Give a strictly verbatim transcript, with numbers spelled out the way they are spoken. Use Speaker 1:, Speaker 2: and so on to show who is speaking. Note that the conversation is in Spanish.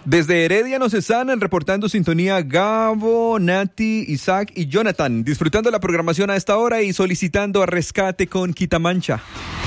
Speaker 1: Desde Heredia nos están reportando sintonía Gabo, Nati, Isaac y Jonathan, disfrutando la programación a esta hora y solicitando a Rescate con Quitamancha.